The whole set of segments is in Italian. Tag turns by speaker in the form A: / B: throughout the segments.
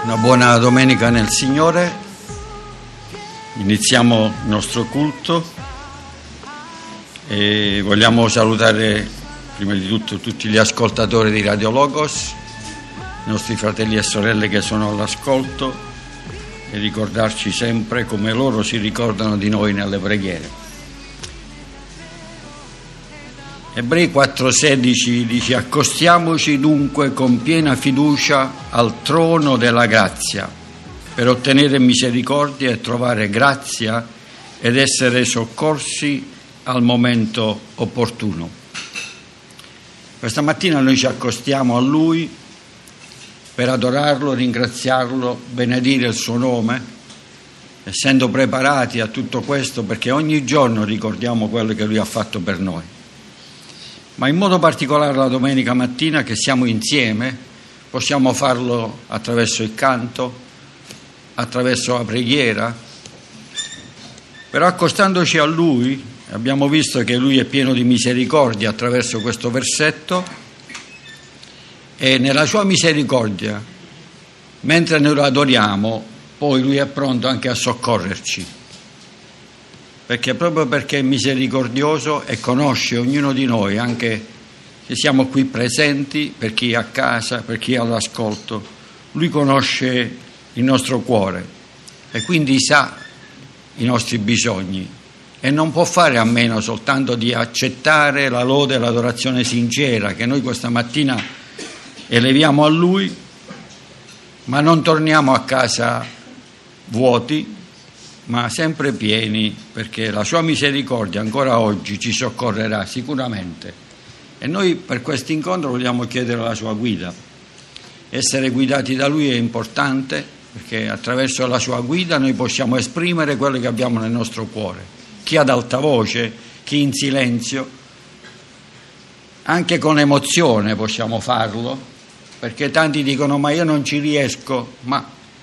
A: Una buona domenica nel Signore. Iniziamo il nostro culto e vogliamo salutare prima di tutto tutti gli ascoltatori di Radio Logos, i nostri fratelli e sorelle che sono all'ascolto, e ricordarci sempre come loro si ricordano di noi nelle preghiere. Ebrei 4,16 dice: accostiamoci dunque con piena fiducia al trono della grazia per ottenere misericordia e trovare grazia ed essere soccorsi al momento opportuno. Questa mattina noi ci accostiamo a Lui per adorarlo, ringraziarlo, benedire il suo nome, essendo preparati a tutto questo perché ogni giorno ricordiamo quello che Lui ha fatto per noi. Ma in modo particolare la domenica mattina che siamo insieme possiamo farlo attraverso il canto, attraverso la preghiera, però accostandoci a Lui abbiamo visto che Lui è pieno di misericordia attraverso questo versetto, e nella sua misericordia, mentre noi lo adoriamo, poi Lui è pronto anche a soccorrerci. Perché proprio perché è misericordioso e conosce ognuno di noi, anche se siamo qui presenti, per chi è a casa, per chi è all'ascolto, Lui conosce il nostro cuore e quindi sa i nostri bisogni e non può fare a meno soltanto di accettare la lode e l'adorazione sincera che noi questa mattina eleviamo a Lui, ma non torniamo a casa vuoti, ma sempre pieni, perché la sua misericordia ancora oggi ci soccorrerà sicuramente. E noi per questo incontro vogliamo chiedere la sua guida. Essere guidati da Lui è importante, perché attraverso la sua guida noi possiamo esprimere quello che abbiamo nel nostro cuore, chi ad alta voce, chi in silenzio, anche con emozione possiamo farlo, perché tanti dicono ma io non ci riesco, ma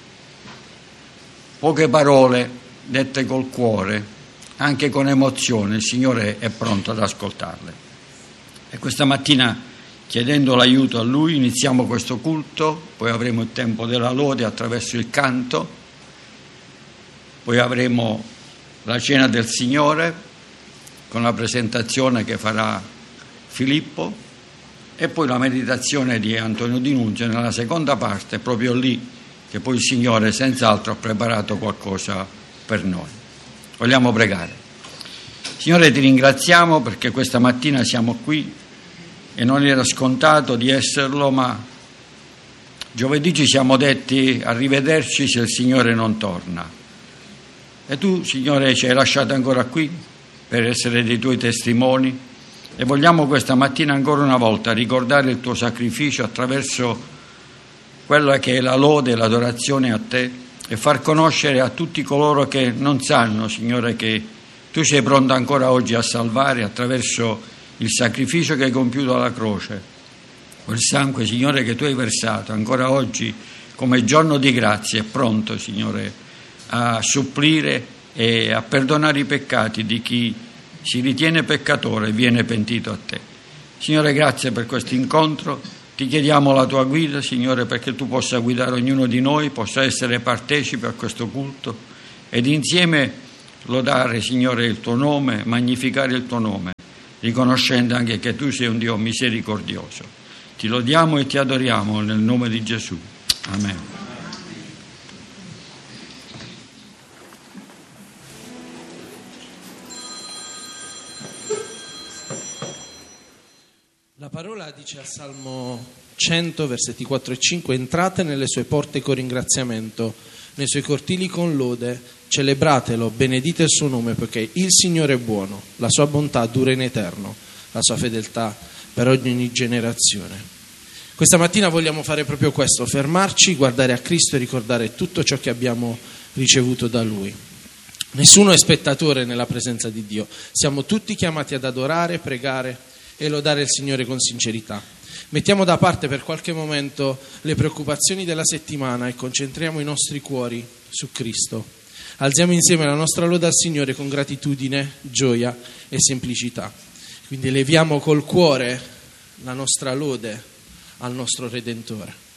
A: poche parole dette col cuore, anche con emozione, il Signore è pronto ad ascoltarle. E questa mattina, chiedendo l'aiuto a Lui, iniziamo questo culto, poi avremo il tempo della lode attraverso il canto, poi avremo la cena del Signore con la presentazione che farà Filippo e poi la meditazione di Antonio Di Nunzio nella seconda parte, proprio lì che poi il Signore senz'altro ha preparato qualcosa per noi. Vogliamo pregare. Signore, ti ringraziamo perché questa mattina siamo qui e non era scontato di esserlo, ma giovedì ci siamo detti arrivederci se il Signore non torna. E tu, Signore, ci hai lasciato ancora qui per essere dei tuoi testimoni e vogliamo questa mattina ancora una volta ricordare il tuo sacrificio attraverso quella che è la lode e l'adorazione a te, e far conoscere a tutti coloro che non sanno, Signore, che Tu sei pronto ancora oggi a salvare attraverso il sacrificio che hai compiuto alla croce. Quel sangue, Signore, che Tu hai versato ancora oggi come giorno di grazia è pronto, Signore, a supplire e a perdonare i peccati di chi si ritiene peccatore e viene pentito a Te. Signore, grazie per questo incontro. Ti chiediamo la Tua guida, Signore, perché Tu possa guidare ognuno di noi, possa essere partecipe a questo culto ed insieme lodare, Signore, il Tuo nome, magnificare il Tuo nome, riconoscendo anche che Tu sei un Dio misericordioso. Ti lodiamo e Ti adoriamo nel nome di Gesù. Amen.
B: La parola dice al Salmo 100, versetti 4 e 5: entrate nelle sue porte con ringraziamento, nei suoi cortili con lode, celebratelo, benedite il suo nome, perché il Signore è buono, la sua bontà dura in eterno, la sua fedeltà per ogni generazione. Questa mattina vogliamo fare proprio questo, fermarci, guardare a Cristo e ricordare tutto ciò che abbiamo ricevuto da Lui. Nessuno è spettatore nella presenza di Dio, siamo tutti chiamati ad adorare, pregare e lodare il Signore con sincerità. Mettiamo da parte per qualche momento le preoccupazioni della settimana e concentriamo i nostri cuori su Cristo. Alziamo insieme la nostra lode al Signore con gratitudine, gioia e semplicità. Quindi leviamo col cuore la nostra lode al nostro Redentore.